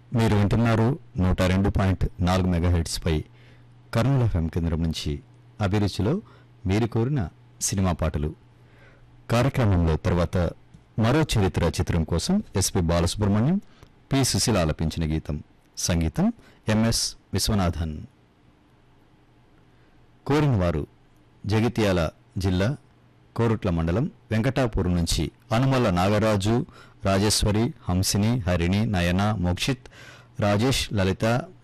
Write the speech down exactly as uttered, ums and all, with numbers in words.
మీరు వింటున్నారు నూట రెండు పాయింట్ నాలుగు మెగాహెర్ట్స్ పై కర్నూలు ఎఫ్ఎం కేంద్రం నుంచి అభిరుచిలో మీరు కోరిన సినిమా పాటలు కార్యక్రమంలో తర్వాత మరో చరిత్ర చిత్రం కోసం ఎస్పి బాలసుబ్రహ్మణ్యం పి సుశీల ఆలపించిన గీతం సంగీతం ఎంఎస్ విశ్వనాథన్. కోరిన వారు జగిత్యాల జిల్లా కోరుట్ల మండలం వెంకటాపురం నుంచి అనుమల్ల నాగరాజు, రాజేశ్వరి, హంసిని, హరిణి, నయన, మోక్షిత్, రాజేష్, లలిత,